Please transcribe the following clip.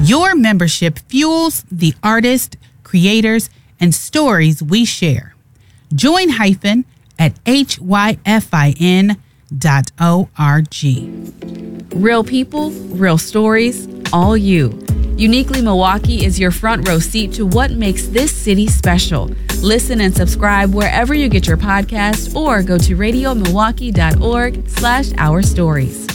Your membership fuels the artists, creators, and stories we share. Join Hyphen at hyfin.org. Real people, real stories, all you. Uniquely Milwaukee is your front row seat to what makes this city special. Listen and subscribe wherever you get your podcast or go to radiomilwaukee.org/ourstories.